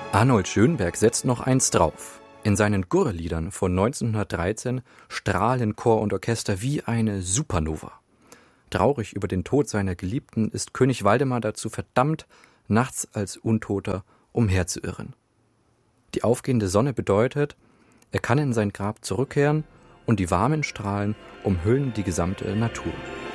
Arnold Schönberg setzt noch eins drauf. In seinen Gurre-Liedern von 1913 strahlen Chor und Orchester wie eine Supernova. Traurig über den Tod seiner Geliebten ist König Waldemar dazu verdammt, nachts als Untoter umherzuirren. Die aufgehende Sonne bedeutet, er kann in sein Grab zurückkehren und die warmen Strahlen umhüllen die gesamte Natur.